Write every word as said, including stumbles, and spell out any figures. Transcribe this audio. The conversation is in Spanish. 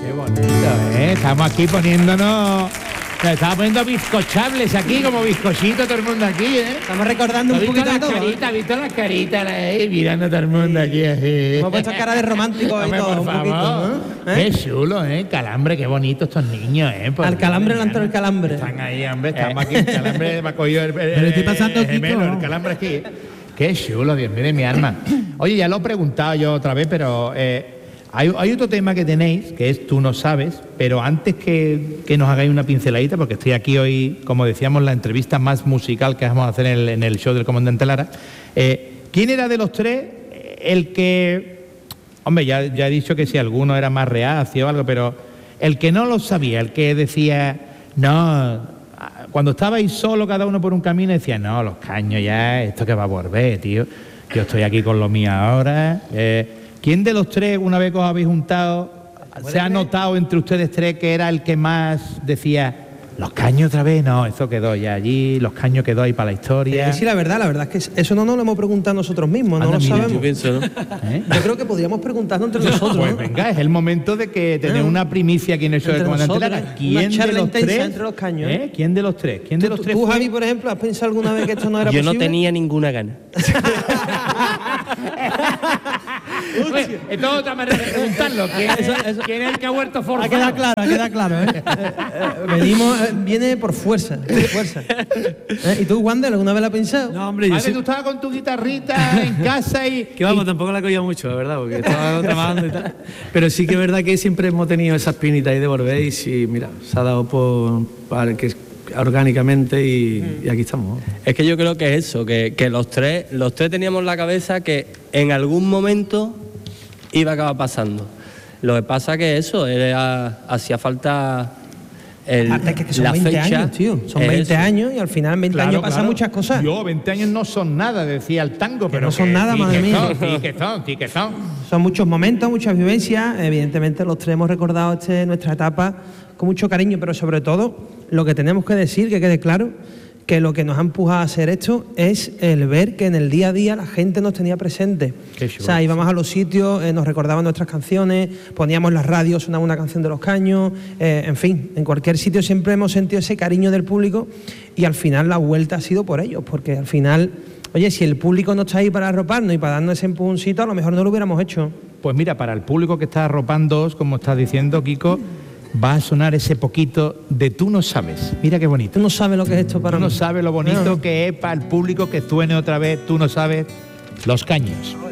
qué bonito, ¿eh? Estamos aquí poniéndonos... Estamos poniendo bizcochables aquí, como bizcochito todo el mundo aquí, ¿eh? Estamos recordando un poquito las de todo. caritas, ¿has visto las caritas ahí? Mirando a todo el mundo aquí así. Hemos puesto cara de romántico y Hombre, todo, por un favor. poquito, ¿eh? Qué chulo, ¿eh? Calambre, qué bonito estos niños, ¿eh? Por Al calambre Dios, le entró el calambre. Están ahí, hombre, estamos aquí. El calambre me ha cogido el, el, el, estoy pasando, el gemelo, Kiko. el calambre aquí. Qué chulo, Dios mío de mi alma. Oye, ya lo he preguntado yo otra vez, pero eh, hay, hay otro tema que tenéis, que es Tú no sabes, pero antes que, que nos hagáis una pinceladita, porque estoy aquí hoy, como decíamos, la entrevista más musical que vamos a hacer en el, en el show del Comandante Lara. Eh, ¿Quién era de los tres el que... Hombre, ya, ya he dicho que si alguno era más reacio o algo, pero el que no lo sabía, el que decía, no... Cuando estabais solo cada uno por un camino decía, no, los caños ya, esto que va a volver, tío. Yo estoy aquí con lo mío ahora. Eh, ¿Quién de los tres, una vez que os habéis juntado, se ha notado entre ustedes tres que era el que más decía, los caños otra vez? No, eso quedó ya allí, los caños quedó ahí para la historia. Eh, sí, la verdad, la verdad es que eso no nos lo hemos preguntado nosotros mismos, no Anda, lo mira, sabemos. Yo pienso, ¿no? ¿Eh? Yo creo que podríamos preguntarnos entre nosotros, Pues ¿no? venga, es el momento de que tener Ah. una primicia aquí en el show del Entre Comandante nosotros, Lara. ¿eh? ¿Quién Una de charla los intensa tres? entre los caños, ¿Eh? ¿Quién de los tres? ¿Quién de los ¿Tú, tres tú, fue? Javi, por ejemplo, has pensado alguna vez que esto no era Yo posible? no tenía ninguna gana. Oye, esto es otra manera de preguntarlo. ¿Quién, ¿quién es el que ha vuelto Ha forzado? quedado claro, ha quedado claro, ¿eh? Eh, eh, venimos, eh, viene por fuerza, por fuerza. ¿Eh? ¿Y tú, Wander, alguna vez lo has pensado? No, hombre, yo Vale, sí. tú estabas con tu guitarrita en casa y... Que vamos, tampoco la cogía mucho, la verdad, porque estaba trabajando y tal. Pero sí que es verdad que siempre hemos tenido esas pinitas ahí de volver y sí, mira, se ha dado por, para que orgánicamente y, y aquí estamos. Es que yo creo que es eso, que, que los tres, los tres teníamos en la cabeza que en algún momento iba a acabar pasando. Lo que pasa que eso, era, hacía falta el, Aparte es que son la veinte fecha. años, tío. Son es veinte eso. años y al final en veinte Claro, años pasan claro. muchas cosas. Yo, veinte años no son nada, decía el tango, pero no son que nada, sí madre que mía. son, sí que son, sí que son. Son muchos momentos, muchas vivencias. Evidentemente los tres hemos recordado este, nuestra etapa con mucho cariño, pero sobre todo lo que tenemos que decir, que quede claro, que lo que nos ha empujado a hacer esto es el ver que en el día a día la gente nos tenía presente. Qué chulo. O sea, íbamos a los sitios, eh, nos recordaban nuestras canciones, poníamos las radios, sonaba una canción de Los Caños, eh, en fin, en cualquier sitio siempre hemos sentido ese cariño del público y al final la vuelta ha sido por ellos, porque al final, oye, si el público no está ahí para arroparnos y para darnos ese empujoncito, a lo mejor no lo hubiéramos hecho. Pues mira, para el público que está arropándoos, como estás diciendo, Kiko, va a sonar ese poquito de Tú no sabes. Mira qué bonito. Tú no sabes lo que es esto para Tú no mí. sabes lo bonito No. que es para el público que suene otra vez, Tú no sabes, Los Caños.